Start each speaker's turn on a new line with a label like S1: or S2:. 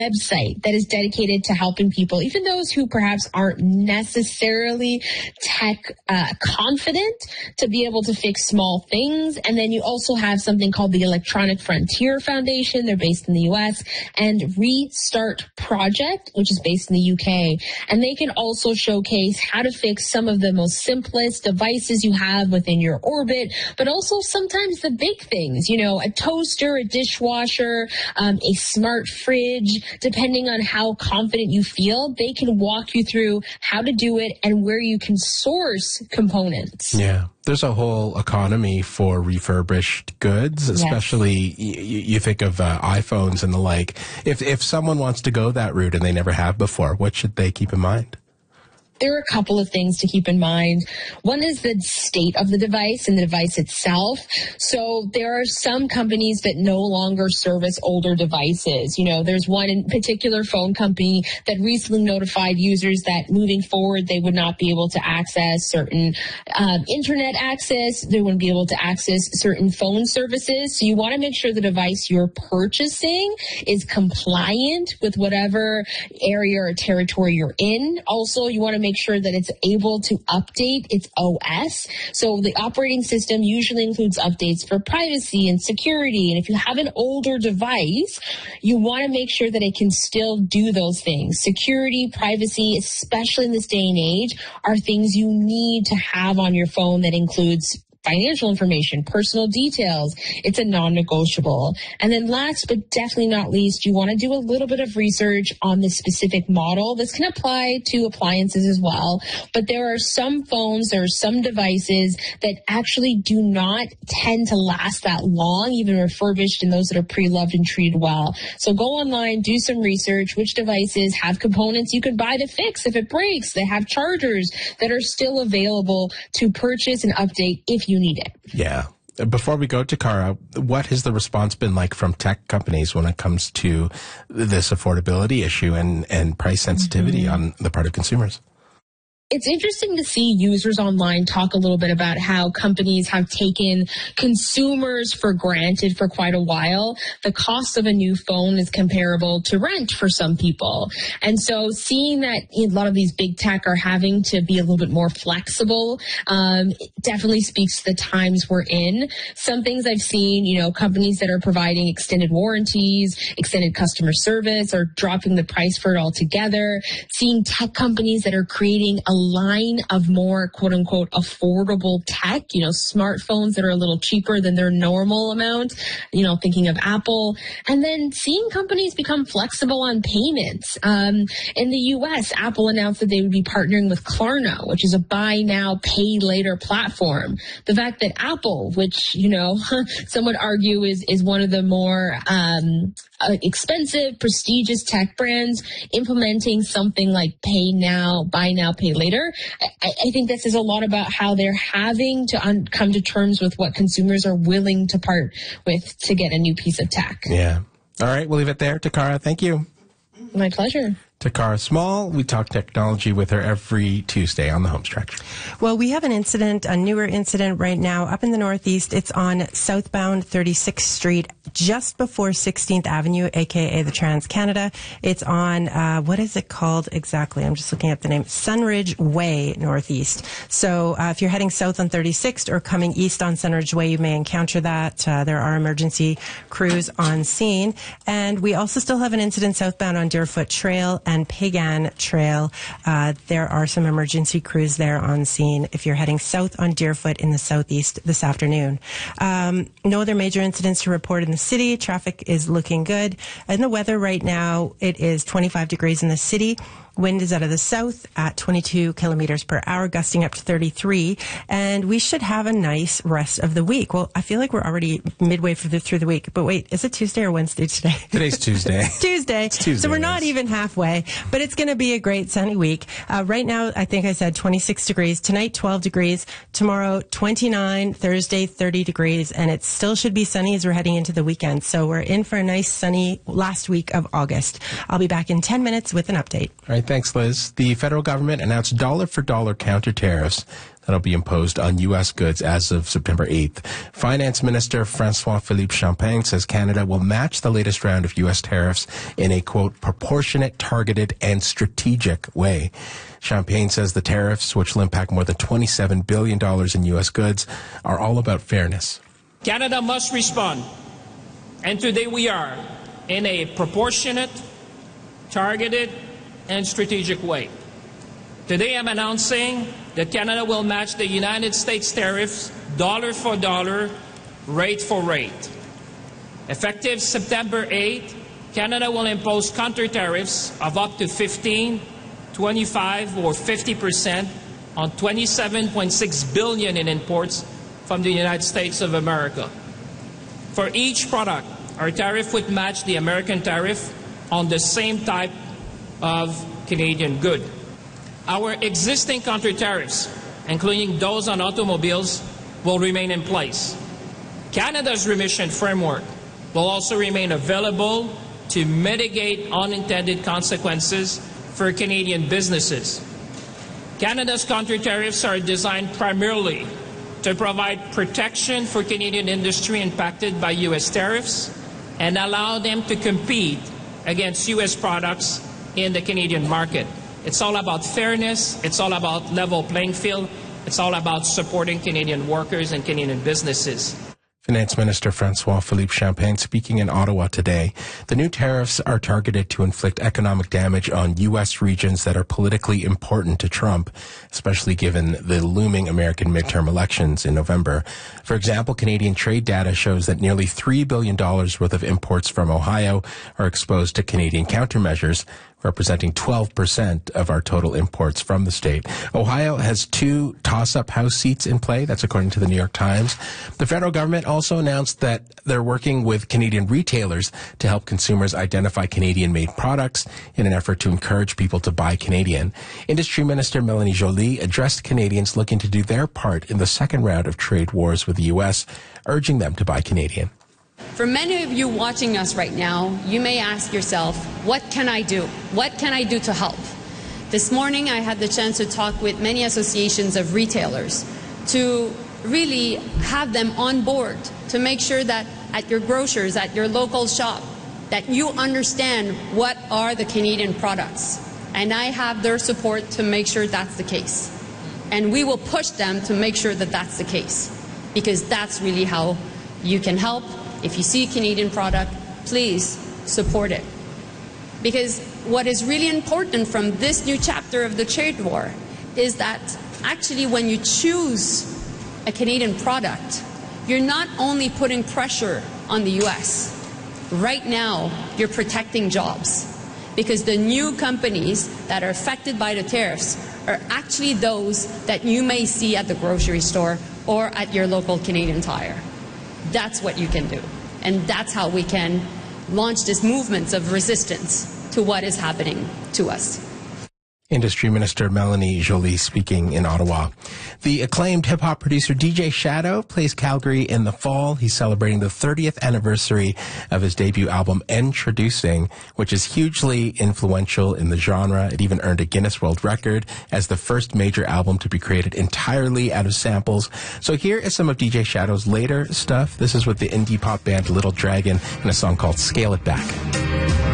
S1: website that is dedicated to helping people, even those who perhaps aren't necessarily tech confident, to be able to fix small things. And then you also have something called the Electronic Frontier Foundation. They're based in the US, and Restart Project, which is based in the UK. And they can also showcase how to fix some of the most simplest devices you have within your orbit, but also sometimes the big things, you know, a toaster, a dishwasher, a smart fridge. Depending on how confident you feel, they can walk you through how to do it and where you can source components.
S2: Yeah. There's a whole economy for refurbished goods, especially you think of iPhones and the like. If someone wants to go that route and they never have before, what should they keep in mind?
S1: There are a couple of things to keep in mind. One is the state of the device and the device itself. So there are some companies that no longer service older devices. You know, there's one in particular phone company that recently notified users that moving forward, they would not be able to access certain internet access. They wouldn't be able to access certain phone services. So you want to make sure the device you're purchasing is compliant with whatever area or territory you're in. Also, you want to make sure that it's able to update its OS. So the operating system usually includes updates for privacy and security. And if you have an older device, you want to make sure that it can still do those things. Security, privacy, especially in this day and age, are things you need to have on your phone. That includes financial information, personal details. It's a non-negotiable. And then last but definitely not least, you want to do a little bit of research on the specific model. This can apply to appliances as well. But there are some phones, there are some devices that actually do not tend to last that long, even refurbished, and those that are pre-loved and treated well. So go online, do some research. Which devices have components you can buy to fix if it breaks? They have chargers that are still available to purchase and update if you need it.
S2: Yeah. Before we go to Cara, what has the response been like from tech companies when it comes to this affordability issue and price sensitivity on the part of consumers?
S1: It's interesting to see users online talk a little bit about how companies have taken consumers for granted for quite a while. The cost of a new phone is comparable to rent for some people. And so seeing that a lot of these big tech are having to be a little bit more flexible, definitely speaks to the times we're in. Some things I've seen, you know, companies that are providing extended warranties, extended customer service, or dropping the price for it altogether. Seeing tech companies that are creating a line of more quote unquote affordable tech, you know, smartphones that are a little cheaper than their normal amount, you know, thinking of Apple. And then seeing companies become flexible on payments. In the US, Apple announced that they would be partnering with Klarna, which is a buy now, pay later platform. The fact that Apple, which, you know, some would argue is one of the more expensive, prestigious tech brands, implementing something like pay now, buy now, pay later. I think this is a lot about how they're having to come to terms with what consumers are willing to part with to get a new piece of tech.
S2: Yeah. All right, we'll leave it there. Takara, thank you.
S1: My pleasure.
S2: Takara Small, we talk technology with her every Tuesday on the home stretch.
S3: Well, we have an incident, a newer incident right now up in the Northeast. It's on southbound 36th Street, just before 16th Avenue, aka the Trans-Canada. It's on, what is it called exactly? I'm just looking at the name. Sunridge Way Northeast. So if you're heading south on 36th or coming east on Sunridge Way, you may encounter that. There are emergency crews on scene. And we also still have an incident southbound on Deerfoot Trail and Pagan Trail. There are some emergency crews there on scene if you're heading south on Deerfoot in the southeast this afternoon. No other major incidents to report in the city. Traffic is looking good. And the weather right now, it is 25 degrees in the city. Wind is out of the south at 22 kilometers per hour, gusting up to 33. And we should have a nice rest of the week. Well, I feel like we're already midway through the week. But wait, is it Tuesday or Wednesday today?
S2: Today's Tuesday.
S3: Tuesday.
S2: It's Tuesday.
S3: So we're not even halfway. But it's going to be a great sunny week. Right now, I think I said 26 degrees. Tonight, 12 degrees. Tomorrow, 29. Thursday, 30 degrees. And it still should be sunny as we're heading into the weekend. So we're in for a nice sunny last week of August. I'll be back in 10 minutes with an update.
S2: All right, thanks, Liz. The federal government announced dollar-for-dollar counter tariffs that'll be imposed on U.S. goods as of September 8th. Finance Minister François-Philippe Champagne says Canada will match the latest round of U.S. tariffs in a, quote, proportionate, targeted, and strategic way. Champagne says the tariffs, which will impact more than $27 billion in U.S. goods, are all about fairness.
S4: Canada must respond, and today we are, in a proportionate, targeted, and strategic way. Today I'm announcing that Canada will match the United States tariffs dollar for dollar, rate for rate. Effective September 8, Canada will impose counter tariffs of up to 15, 25, or 50% on $27.6 billion in imports from the United States of America. For each product, our tariff would match the American tariff on the same type of Canadian good. Our existing counter tariffs, including those on automobiles, will remain in place. Canada's remission framework will also remain available to mitigate unintended consequences for Canadian businesses. Canada's counter tariffs are designed primarily to provide protection for Canadian industry impacted by U.S. tariffs and allow them to compete against U.S. products in the Canadian market. It's all about fairness. It's all about level playing field. It's all about supporting Canadian workers and Canadian businesses.
S2: Finance Minister François-Philippe Champagne speaking in Ottawa today. The new tariffs are targeted to inflict economic damage on U.S. regions that are politically important to Trump, especially given the looming American midterm elections in November. For example, Canadian trade data shows that nearly $3 billion worth of imports from Ohio are exposed to Canadian countermeasures, representing 12% of our total imports from the state. Ohio has 2 toss-up House seats in play. That's according to the New York Times. The federal government also announced that they're working with Canadian retailers to help consumers identify Canadian-made products in an effort to encourage people to buy Canadian. Industry Minister Mélanie Joly addressed Canadians looking to do their part in the second round of trade wars with the U.S., urging them to buy Canadian.
S5: For many of you watching us right now, you may ask yourself, what can I do? What can I do to help? This morning I had the chance to talk with many associations of retailers to really have them on board to make sure that at your grocers, at your local shop, that you understand what are the Canadian products. And I have their support to make sure that's the case. And we will push them to make sure that that's the case, because that's really how you can help. If you see a Canadian product, please support it. Because what is really important from this new chapter of the trade war is that actually when you choose a Canadian product, you're not only putting pressure on the U.S. Right now, you're protecting jobs. Because the new companies that are affected by the tariffs are actually those that you may see at the grocery store or at your local Canadian Tire. That's what you can do. And that's how we can launch this movement of resistance to what is happening to us.
S2: Industry Minister Mélanie Joly speaking in Ottawa. The acclaimed hip-hop producer DJ Shadow plays Calgary in the fall. He's celebrating the 30th anniversary of his debut album, Introducing, which is hugely influential in the genre. It even earned a Guinness World Record as the first major album to be created entirely out of samples. So here is some of DJ Shadow's later stuff. This is with the indie pop band Little Dragon in a song called Scale It Back.